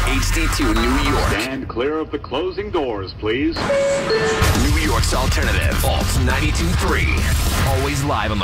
HD2 New York. Stand clear of the closing doors, please. New York's alternative. Alt 92.3. Always live on the